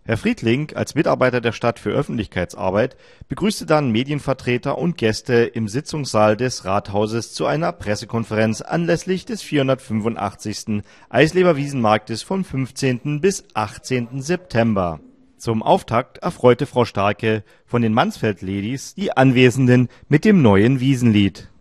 Herr Friedling, als Mitarbeiter der Stadt für Öffentlichkeitsarbeit, begrüßte dann Medienvertreter und Gäste im Sitzungssaal des Rathauses zu einer Pressekonferenz anlässlich des 485. Eisleber Wiesenmarktes vom 15. bis 18. September. Zum Auftakt erfreute Frau Starke von den Mansfeld Ladies die Anwesenden mit dem neuen Wiesenlied.